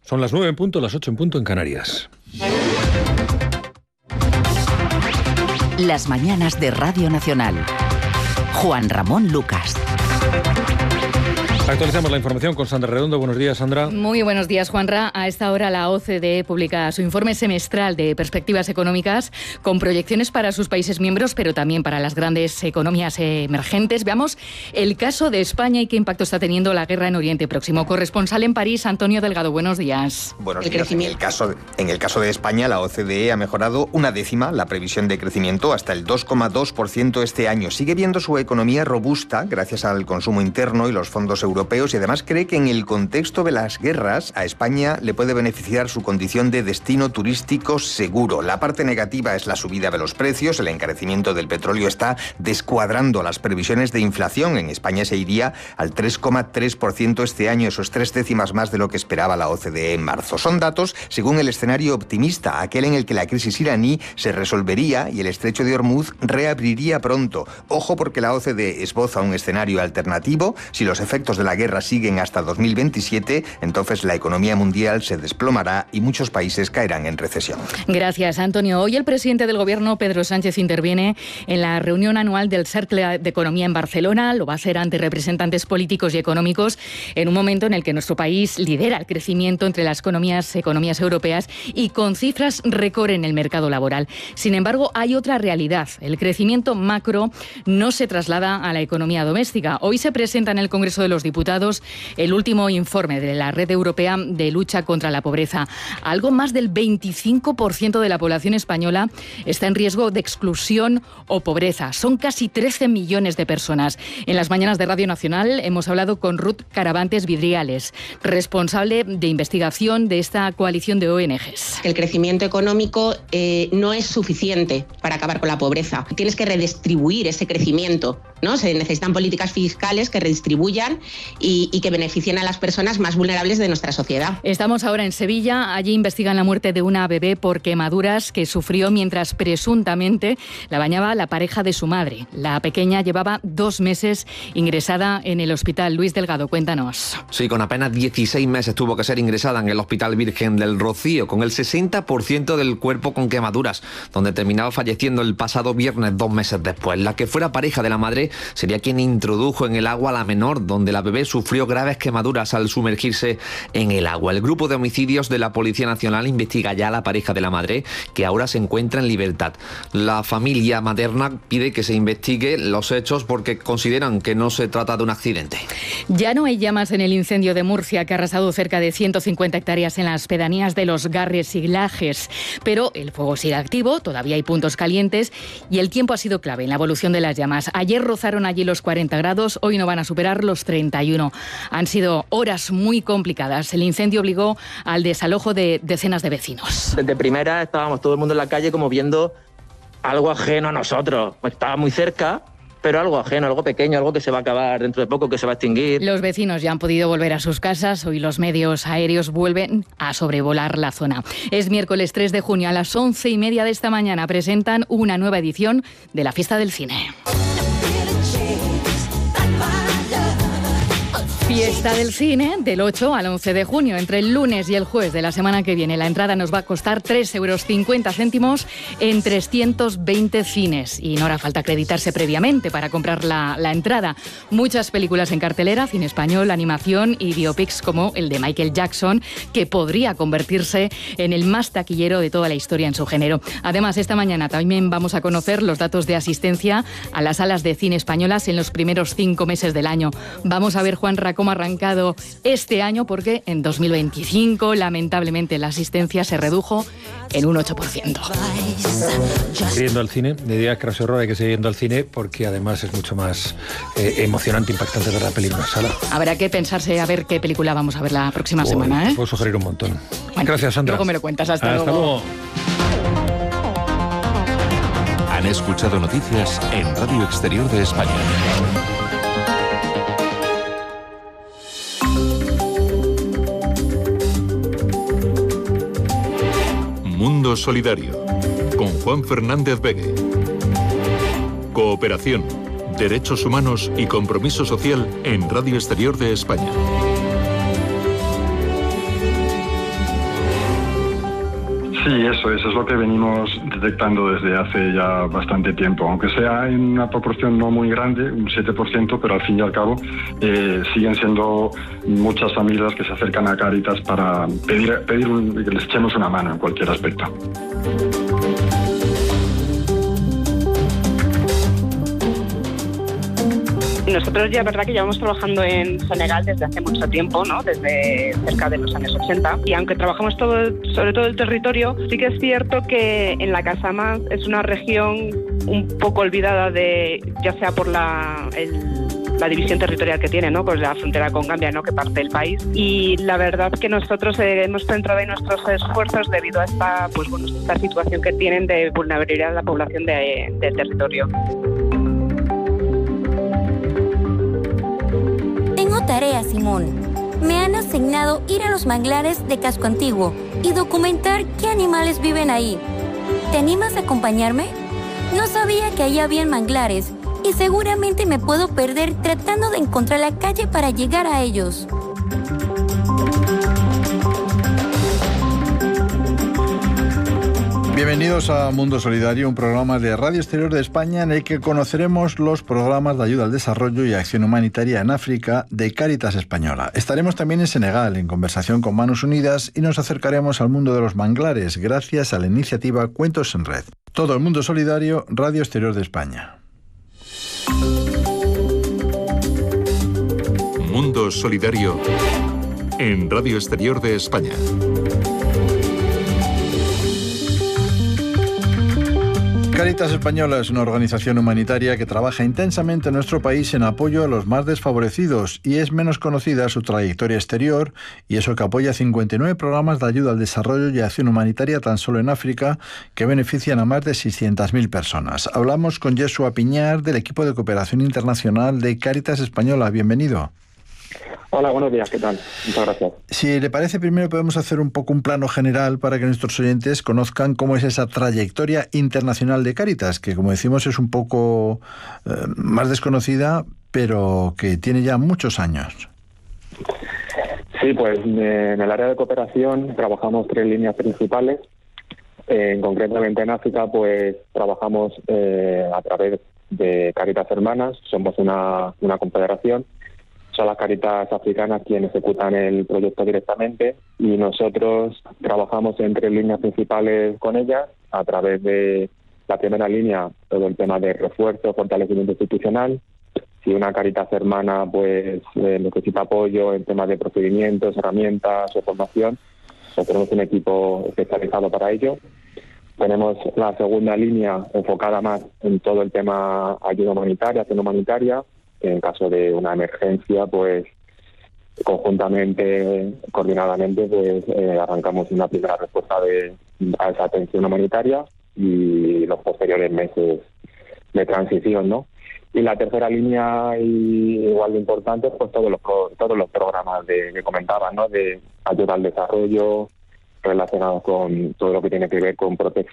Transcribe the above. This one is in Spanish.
Son las 9 en punto, las 8 en punto en Canarias. Las mañanas de Radio Nacional. Juan Ramón Lucas. Actualizamos la información con Sandra Redondo. Buenos días, Sandra. Muy buenos días, Juanra. A esta hora la OCDE publica su informe semestral de perspectivas económicas con proyecciones para sus países miembros, pero también para las grandes economías emergentes. Veamos el caso de España y qué impacto está teniendo la guerra en Oriente Próximo. Corresponsal en París, Antonio Delgado. Buenos días. Buenos días. En el caso de España, la OCDE ha mejorado 1/10 la previsión de crecimiento hasta el 2,2% este año. Sigue viendo su economía robusta gracias al consumo interno y los fondos europeos, y además cree que en el contexto de las guerras a España le puede beneficiar su condición de destino turístico seguro. La parte negativa es la subida de los precios. El encarecimiento del petróleo está descuadrando las previsiones de inflación. En España se iría al 3,3% este año. Eso es 3 décimas más de lo que esperaba la OCDE en marzo. Son datos según el escenario optimista, aquel en el que la crisis iraní se resolvería y el estrecho de Hormuz reabriría pronto. Ojo, porque la OCDE esboza un escenario alternativo. Si los efectos de la guerra siguen hasta 2027, entonces la economía mundial se desplomará y muchos países caerán en recesión. Gracias, Antonio. Hoy el presidente del Gobierno, Pedro Sánchez, interviene en la reunión anual del Cercle de Economía en Barcelona. Lo va a hacer ante representantes políticos y económicos en un momento en el que nuestro país lidera el crecimiento entre las economías europeas y con cifras récord en el mercado laboral. Sin embargo, hay otra realidad. El crecimiento macro no se traslada a la economía doméstica. Hoy se presenta en el Congreso de los Diputados el último informe de la Red Europea de Lucha contra la Pobreza. Algo más del 25% de la población española está en riesgo de exclusión o pobreza. Son casi 13 millones de personas. En las mañanas de Radio Nacional hemos hablado con Ruth Caravantes Vidriales, responsable de investigación de esta coalición de ONGs. El crecimiento económico no es suficiente para acabar con la pobreza. Tienes que redistribuir ese crecimiento, ¿no? Se necesitan políticas fiscales que redistribuyan y que beneficien a las personas más vulnerables de nuestra sociedad. Estamos ahora en Sevilla. Allí investigan la muerte de una bebé por quemaduras que sufrió mientras presuntamente la bañaba la pareja de su madre. La pequeña llevaba 2 meses ingresada en el hospital. Luis Delgado, cuéntanos. Sí, con apenas 16 meses tuvo que ser ingresada en el Hospital Virgen del Rocío, con el 60% del cuerpo con quemaduras, donde terminaba falleciendo el pasado viernes 2 meses después. La que fuera pareja de la madre sería quien introdujo en el agua a la menor, donde la bebé sufrió graves quemaduras al sumergirse en el agua. El grupo de homicidios de la Policía Nacional investiga ya a la pareja de la madre, que ahora se encuentra en libertad. La familia materna pide que se investigue los hechos porque consideran que no se trata de un accidente. Ya no hay llamas en el incendio de Murcia, que ha arrasado cerca de 150 hectáreas en las pedanías de Los Garres y Lajes. Pero el fuego sigue activo, todavía hay puntos calientes y el tiempo ha sido clave en la evolución de las llamas. Ayer rozaron allí los 40 grados, hoy no van a superar los 31. Han sido horas muy complicadas. El incendio obligó al desalojo de decenas de vecinos. Desde primera estábamos todo el mundo en la calle como viendo algo ajeno a nosotros. Estaba muy cerca, pero algo ajeno, algo pequeño, algo que se va a acabar dentro de poco, que se va a extinguir. Los vecinos ya han podido volver a sus casas. Hoy los medios aéreos vuelven a sobrevolar la zona. Es miércoles 3 de junio. A las 11:30 de esta mañana presentan una nueva edición de la Fiesta del Cine. Fiesta del Cine del 8 al 11 de junio, entre el lunes y el jueves de la semana que viene. La entrada nos va a costar 3,50 € en 320 cines. Y no hará falta acreditarse previamente para comprar la entrada. Muchas películas en cartelera, cine español, animación y biopics como el de Michael Jackson, que podría convertirse en el más taquillero de toda la historia en su género. Además, esta mañana también vamos a conocer los datos de asistencia a las salas de cine españolas en los primeros 5 meses del año. Vamos a ver, Juanra, cómo ha arrancado este año, porque en 2025 lamentablemente la asistencia se redujo en un 8%. Yendo al cine, diría que horror, hay que seguir yendo al cine porque además es mucho más emocionante, impactante ver la película en sala. Habrá que pensarse a ver qué película vamos a ver la próxima semana, ¿eh? Puedo sugerir un montón. Bueno, gracias, Sandra. Luego me lo cuentas. Hasta luego. Han escuchado noticias en Radio Exterior de España. Mundo Solidario, con Juan Fernández Begue. Cooperación, derechos humanos y compromiso social en Radio Exterior de España. Sí, eso es lo que venimos detectando desde hace ya bastante tiempo, aunque sea en una proporción no muy grande, un 7%, pero al fin y al cabo siguen siendo muchas familias que se acercan a Cáritas para pedir que les echemos una mano en cualquier aspecto. Nosotros ya es verdad que llevamos trabajando en Senegal desde hace mucho tiempo, ¿no? Desde cerca de los años 80. Y aunque trabajamos sobre todo el territorio, sí que es cierto que en la Casamance es una región un poco olvidada ya sea por la división territorial que tiene, ¿no? Pues la frontera con Gambia, ¿no? Que parte del país. Y la verdad que nosotros hemos centrado en nuestros esfuerzos debido a esta situación que tienen de vulnerabilidad de la población del territorio. Tarea, Simón. Me han asignado ir a los manglares de Casco Antiguo y documentar qué animales viven ahí. ¿Te animas a acompañarme? No sabía que allá habían manglares y seguramente me puedo perder tratando de encontrar la calle para llegar a ellos. Bienvenidos a Mundo Solidario, un programa de Radio Exterior de España en el que conoceremos los programas de ayuda al desarrollo y acción humanitaria en África de Cáritas Española. Estaremos también en Senegal, en conversación con Manos Unidas, y nos acercaremos al mundo de los manglares, gracias a la iniciativa Cuentos en Red. Todo el Mundo Solidario, Radio Exterior de España. Mundo Solidario en Radio Exterior de España. Cáritas Española es una organización humanitaria que trabaja intensamente en nuestro país en apoyo a los más desfavorecidos y es menos conocida su trayectoria exterior, y eso que apoya 59 programas de ayuda al desarrollo y acción humanitaria tan solo en África que benefician a más de 600.000 personas. Hablamos con Yeshua Piñar del equipo de cooperación internacional de Cáritas Española. Bienvenido. Hola, buenos días, ¿qué tal? Muchas gracias. Si le parece, primero podemos hacer un poco un plano general para que nuestros oyentes conozcan cómo es esa trayectoria internacional de Cáritas, que como decimos es un poco más desconocida, pero que tiene ya muchos años. Sí, pues en el área de cooperación trabajamos 3 líneas principales. Concretamente en África, pues trabajamos a través de Cáritas Hermanas, somos una confederación. Son las Cáritas africanas quienes ejecutan el proyecto directamente y nosotros trabajamos en 3 líneas principales con ellas. A través de la primera línea, todo el tema de refuerzo, fortalecimiento institucional. Si una Cáritas hermana pues necesita apoyo en temas de procedimientos, herramientas o formación, pues tenemos un equipo especializado para ello. Tenemos la segunda línea enfocada más en todo el tema ayuda humanitaria, acción humanitaria. En caso de una emergencia, pues conjuntamente, coordinadamente, pues arrancamos una primera respuesta a esa atención humanitaria y los posteriores meses de transición, ¿no? Y la tercera línea, igual de importante, pues todos los programas que comentaban, ¿no? De ayuda al desarrollo relacionados con todo lo que tiene que ver con